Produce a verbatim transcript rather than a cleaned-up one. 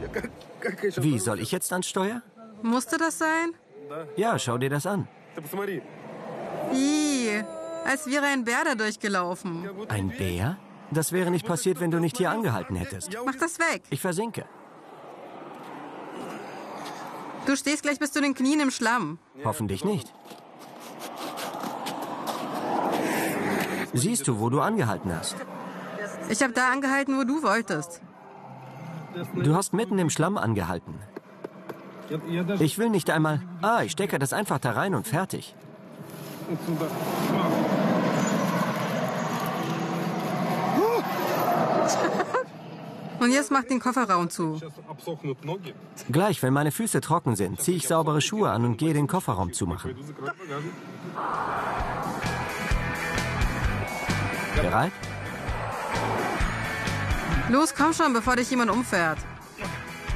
Wie, soll ich jetzt ans Steuer? Musste das sein? Ja, schau dir das an. Ih, als wäre ein Bär da durchgelaufen. Ein Bär? Das wäre nicht passiert, wenn du nicht hier angehalten hättest. Mach das weg. Ich versinke. Du stehst gleich bis zu den Knien im Schlamm. Hoffentlich nicht. Siehst du, wo du angehalten hast? Ich habe da angehalten, wo du wolltest. Du hast mitten im Schlamm angehalten. Ich will nicht einmal... Ah, ich stecke das einfach da rein und fertig. Und jetzt mach den Kofferraum zu. Gleich, wenn meine Füße trocken sind, ziehe ich saubere Schuhe an und gehe den Kofferraum zumachen. Bereit? Los, komm schon, bevor dich jemand umfährt.